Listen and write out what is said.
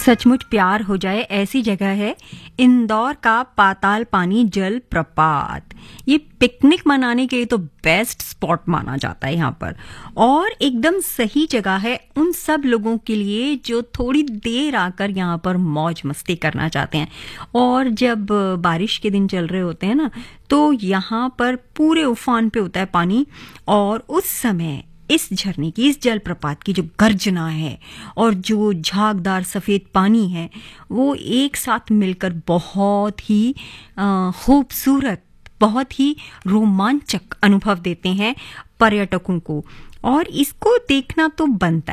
सचमुच प्यार हो जाए ऐसी जगह है इंदौर का पाताल पानी जल प्रपात। ये पिकनिक मनाने के लिए तो बेस्ट स्पॉट माना जाता है यहाँ पर, और एकदम सही जगह है उन सब लोगों के लिए जो थोड़ी देर आकर यहाँ पर मौज मस्ती करना चाहते हैं। और जब बारिश के दिन चल रहे होते हैं ना, तो यहाँ पर पूरे उफान पे होता है पानी, और उस समय इस झरने की, इस जलप्रपात की जो गर्जना है और जो झागदार सफेद पानी है, वो एक साथ मिलकर बहुत ही खूबसूरत, बहुत ही रोमांचक अनुभव देते हैं पर्यटकों को, और इसको देखना तो बनता है।